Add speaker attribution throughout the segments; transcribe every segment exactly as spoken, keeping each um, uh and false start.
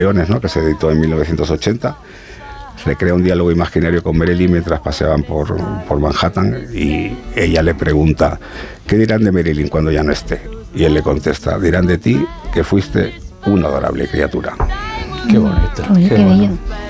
Speaker 1: Leones, ¿no?, que se editó en mil novecientos ochenta. Le crea un diálogo imaginario con Marilyn mientras paseaban por, por Manhattan, y ella le pregunta: ¿qué dirán de Marilyn cuando ya no esté? Y él le contesta: dirán de ti que fuiste una adorable criatura.
Speaker 2: Qué bonito.
Speaker 3: Uy, qué, qué bello.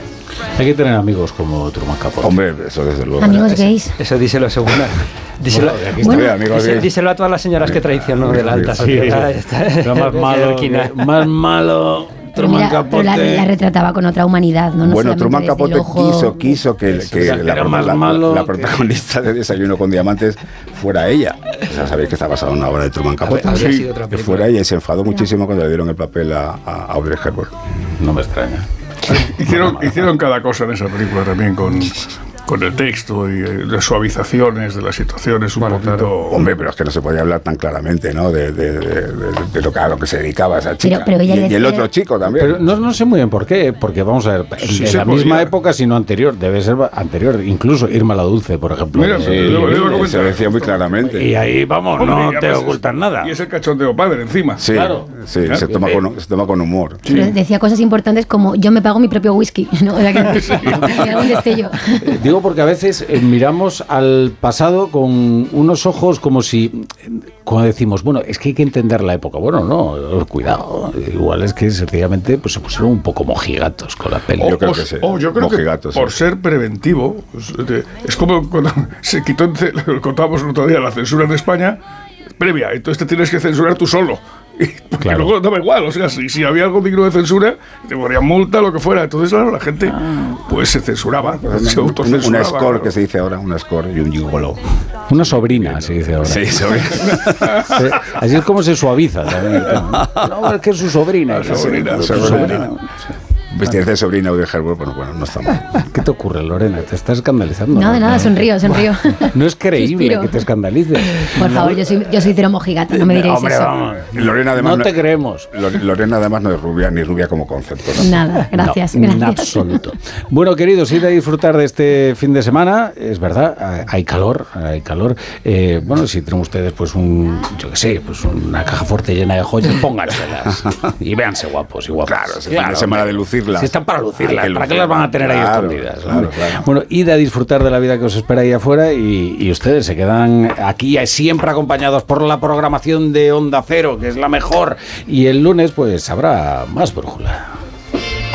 Speaker 2: Hay que tener amigos como Truman Capote.
Speaker 1: Hombre, eso desde luego.
Speaker 3: Amigos gays.
Speaker 4: Eso, eso díselo segunda. Díselo,
Speaker 1: bueno,
Speaker 4: bueno, díselo, díselo a todas las señoras que traicionó de la alta sociedad.
Speaker 2: Sí. Lo más malo, que, más malo.
Speaker 3: Pero,
Speaker 2: Truman
Speaker 3: mira,
Speaker 2: Capote.
Speaker 3: pero la, la retrataba con otra humanidad, ¿no? no
Speaker 1: bueno, Truman Capote
Speaker 3: ojo...
Speaker 1: quiso, quiso que, que
Speaker 2: o sea,
Speaker 1: la,
Speaker 2: más
Speaker 1: la,
Speaker 2: malo
Speaker 1: la protagonista que... de Desayuno con Diamantes fuera ella. O sea, sabéis que está basada en una obra de Truman Capote.
Speaker 4: Habría
Speaker 1: Sí,
Speaker 4: sido otra
Speaker 1: que fuera ella, y se enfadó muchísimo cuando le dieron el papel a, a Audrey Hepburn.
Speaker 2: No me extraña.
Speaker 5: Hicieron, hicieron cada cosa en esa película también con, con el texto y eh, las suavizaciones de las situaciones un
Speaker 4: bueno,
Speaker 5: poquito...
Speaker 4: Claro.
Speaker 1: Hombre, pero es que no se podía hablar tan claramente, ¿no?, de, de, de, de, de lo que, a lo que se dedicaba esa chica.
Speaker 3: Pero, pero ella
Speaker 1: y,
Speaker 3: decía...
Speaker 1: y el otro chico también.
Speaker 2: Pero no, no sé muy bien por qué, porque vamos a ver, en,
Speaker 5: Sí,
Speaker 2: en la
Speaker 5: podía.
Speaker 2: misma época, sino anterior, debe ser anterior, incluso Irma la Dulce, por ejemplo.
Speaker 5: Mira,
Speaker 2: Sí,
Speaker 5: le- le- le- le-
Speaker 1: se decía muy claramente.
Speaker 2: y ahí, vamos,
Speaker 5: Hombre,
Speaker 2: no
Speaker 5: y
Speaker 2: te
Speaker 5: además
Speaker 2: ocultan
Speaker 5: es-
Speaker 2: nada.
Speaker 5: Y es el cachondeo padre encima.
Speaker 1: Sí,
Speaker 2: Claro.
Speaker 1: sí,
Speaker 5: Claro.
Speaker 1: se, toma con, se toma con humor.
Speaker 3: Pero decía cosas importantes como: yo me pago mi propio whisky, ¿no? O sea, que sí. algún destello.
Speaker 2: Eh, Digo porque a veces eh, miramos al pasado con unos ojos como si, como decimos, bueno, es que hay que entender la época. Bueno, no, cuidado. Igual es que sencillamente pues, se pusieron un poco mojigatos con la peli.
Speaker 5: O,
Speaker 1: Yo creo
Speaker 5: o-
Speaker 1: que sí.
Speaker 5: o yo creo que
Speaker 1: Mojigatos,
Speaker 5: por
Speaker 1: sí.
Speaker 5: ser preventivo, es, de- es como cuando se quitó, lo contábamos el otro día, la censura en España previa, entonces te tienes que censurar tú solo. Y, porque
Speaker 2: Claro.
Speaker 5: luego daba igual, o sea, si, si había algo digno de censura, te ponían multa, lo que fuera. Entonces, claro, la gente pues se censuraba, se
Speaker 1: Una,
Speaker 5: autocensuraba.
Speaker 1: una score,
Speaker 5: claro.
Speaker 1: que se dice ahora, una score y un gigolo.
Speaker 2: Una sobrina, se dice ahora.
Speaker 1: Sí, sobre
Speaker 2: Sí, así es como se suaviza también. No, es que es su sobrina.
Speaker 5: La sobrina,
Speaker 2: Su
Speaker 5: sobrina.
Speaker 2: sobrina.
Speaker 1: vestirse de sobrina Audrey Hepburn, bueno, bueno, no está mal.
Speaker 2: ¿Qué te ocurre, Lorena? Te estás escandalizando.
Speaker 3: Nada,
Speaker 2: ¿no?
Speaker 3: nada, sonrío, sonrío.
Speaker 2: No es creíble
Speaker 3: Suspiro.
Speaker 2: que te escandalices.
Speaker 3: Por favor, yo soy, yo soy cero mojigata, no me diréis
Speaker 2: Hombre,
Speaker 3: eso.
Speaker 2: vamos.
Speaker 1: Lorena además
Speaker 2: No
Speaker 1: no,
Speaker 2: te creemos.
Speaker 1: Lore- Lorena además no es rubia, ni rubia como concepto, ¿no?
Speaker 3: Nada, gracias,
Speaker 2: No,
Speaker 3: gracias.
Speaker 2: en absoluto. Bueno, queridos, id a disfrutar de este fin de semana. Es verdad, hay calor, hay calor. Eh, bueno, si tienen ustedes, pues un, yo qué sé, pues una caja fuerte llena de joyas, pónganselas y véanse guapos y guapas.
Speaker 1: Claro, es el fin de semana de lucirlas.
Speaker 2: Si están para lucirlas,
Speaker 1: Hay que
Speaker 2: ¿para qué las van a tener ahí
Speaker 1: Claro,
Speaker 2: escondidas?
Speaker 1: claro,
Speaker 2: hombre?
Speaker 1: claro.
Speaker 2: Bueno, id a disfrutar de la vida que os espera ahí afuera y, y ustedes se quedan aquí siempre acompañados por la programación de Onda Cero, que es la mejor. Y el lunes, pues habrá más brújula.